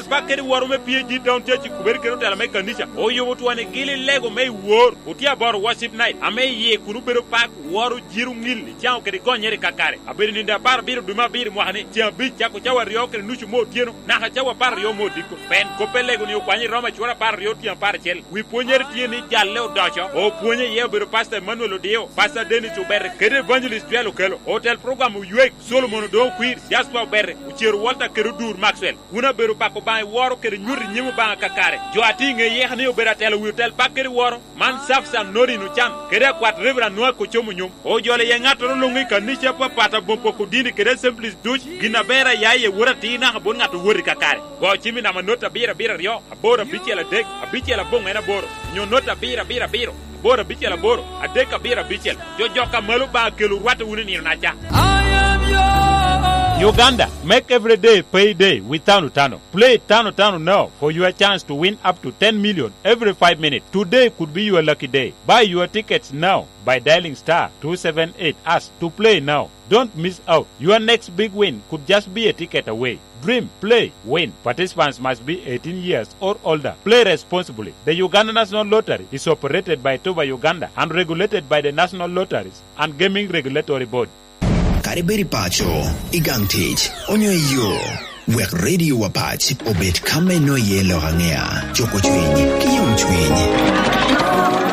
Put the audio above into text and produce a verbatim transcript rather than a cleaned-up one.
pakeri waro me P H D down church kuberi kero tala me kanisha oyo wotu wane gili lego me wor utia bor worship night ame ye kunu bero pak waro jiru ngili chao keri gonyere kakare abiri ninda bar biru duma biru mohane chia bi chako chawa rio keri nuchu mo tieno naka chawa par rio mo diko pen kopelego ni kwani roma chura par rio tia par chel wi ponyer tieni jalle odacho o ponye ye bero pastor Manuel Odio pastor Dennis Oberre kere evangelist Pielo Kelo hotel program uyek Solomon do queer Jasper Oberre ucheru Walter kere dur Maxwell una bero pako bai woro kere nyuri nyimu banga kakare jo atinge ye hani obera tele hotel pakere woro man safsa nori no cham kere kwat reverend noa ko chomu nyum o jole ye ngato longi kanisha pa pata bompo ko dini kere simplis duch gina bera yaye wura tina habon ngato wuri kakare go chimi na manota bira bira rio abora bichela dek abichela bonga ena boro nyo nota bira bira biro bora bichela boro adeka bira bichel jo joka malu ba kelu wata wuni ni nacha Uganda, make every day payday with Tano Tano. Play Tano Tano now for your chance to win up to ten million every five minutes. Today could be your lucky day. Buy your tickets now by dialing star two seven eight us to play now. Don't miss out. Your next big win could just be a ticket away. Dream, play, win. Participants must be eighteen years or older. Play responsibly. The Uganda National Lottery is operated by Toba Uganda and regulated by the National Lotteries and Gaming Regulatory Board. Kariberi pacho, igang tich, onyo iyo. Wek radio wapach, obet kame no yelo hangea. Choko chwenye, kiyong chwenye.